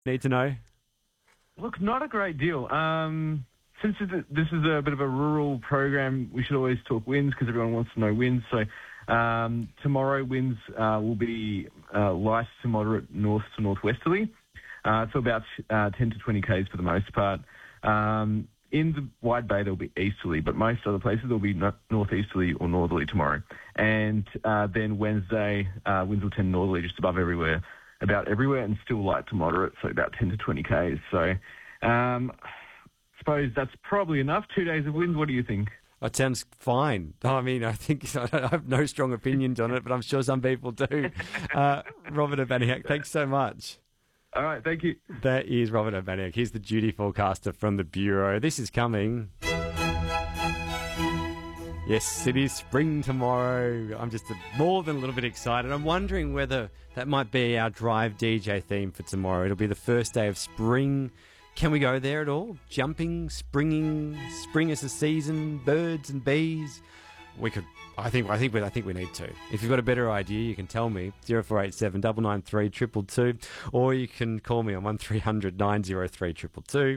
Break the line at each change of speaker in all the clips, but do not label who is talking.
Need to know?
Look, not a great deal. Since this is a bit of a rural program, we should always talk winds because everyone wants to know winds. So tomorrow winds will be light to moderate north to northwesterly. So about 10 to 20 k's for the most part. In the Wide Bay, there'll be easterly, but most other places there'll be northeasterly or northerly tomorrow. And then Wednesday, winds will tend northerly just about everywhere, and still light to moderate, so about 10 to 20 k's. So suppose that's probably enough. 2 days of wind. What do you think?
That sounds fine. I mean, I think I have no strong opinions on it, but I'm sure some people do. Robert Urbaniak, thanks so much.
All right, thank you.
That is Robert Urbaniak. He's the duty forecaster from the Bureau. This is coming. Yes, it is spring tomorrow. I'm just more than a little bit excited. I'm wondering whether that might be our Drive DJ theme for tomorrow. It'll be the first day of spring. Can we go there at all? Jumping, springing, spring as a season, birds and bees. We could. I think we need to. If you've got a better idea, you can tell me. 0487 993 222, or you can call me on 1300 903 222.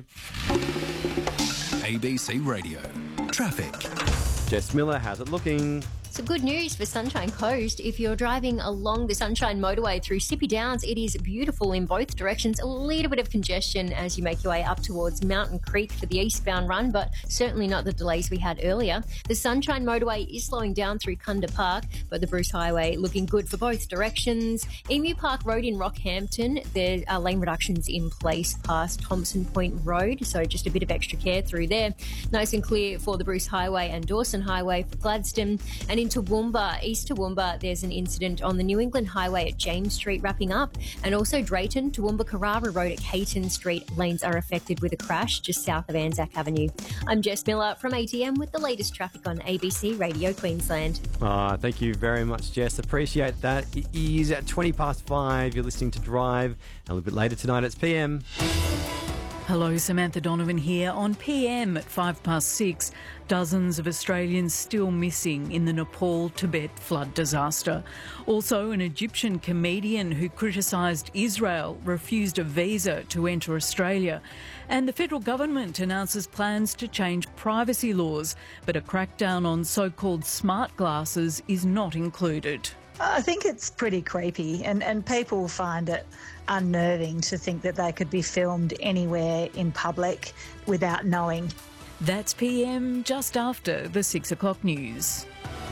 ABC Radio Traffic.
Jess Miller, how's it looking?
So good news for Sunshine Coast. If you're driving along the Sunshine Motorway through Sippy Downs, it is beautiful in both directions. A little bit of congestion as you make your way up towards Mountain Creek for the eastbound run, but certainly not the delays we had earlier. The Sunshine Motorway is slowing down through Kunda Park, but the Bruce Highway looking good for both directions. Emu Park Road in Rockhampton, there are lane reductions in place past Thompson Point Road, so just a bit of extra care through there. Nice and clear for the Bruce Highway and Dawson Highway for Gladstone. And in Toowoomba, East Toowoomba, there's an incident on the New England Highway at James Street wrapping up, and also Drayton, Toowoomba Carrara Road at Caton Street. Lanes are affected with a crash just south of Anzac Avenue. I'm Jess Miller from ATM with the latest traffic on ABC Radio Queensland.
Thank you very much, Jess. Appreciate that. It is at 5:20. You're listening to Drive. A little bit later tonight, it's PM.
Hello, Samantha Donovan here. On PM at 6:05, dozens of Australians still missing in the Nepal-Tibet flood disaster. Also, an Egyptian comedian who criticised Israel refused a visa to enter Australia. And the federal government announces plans to change privacy laws, but a crackdown on so-called smart glasses is not included.
I think it's pretty creepy, and people find it unnerving to think that they could be filmed anywhere in public without knowing.
That's PM just after the 6 o'clock news.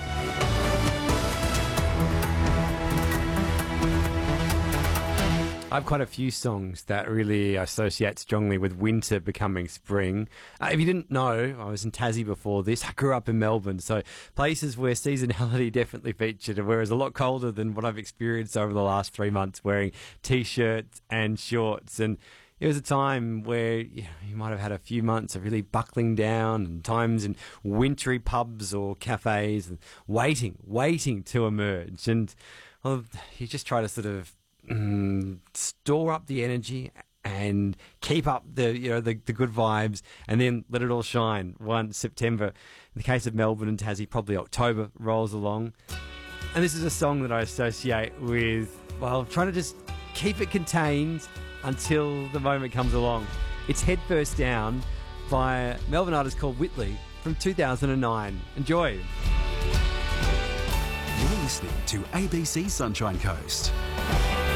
I have quite a few songs that really associate strongly with winter becoming spring. If you didn't know, I was in Tassie before this. I grew up in Melbourne, so places where seasonality definitely featured, where it was a lot colder than what I've experienced over the last 3 months, wearing T-shirts and shorts. And it was a time where you might have had a few months of really buckling down, and times in wintry pubs or cafes, and waiting to emerge. And well, you just try to sort of store up the energy and keep up the good vibes, and then let it all shine once September, in the case of Melbourne and Tassie, probably October rolls along. And this is a song that I associate with, well, trying to just keep it contained until the moment comes along. It's Head First Down by a Melbourne artist called Whitley from 2009. Enjoy.
You're listening to ABC Sunshine Coast.